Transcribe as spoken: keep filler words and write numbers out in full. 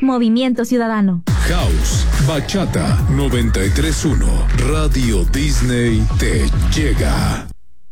Movimiento Ciudadano. House, Bachata, noventa y tres punto uno. Radio Disney te llega.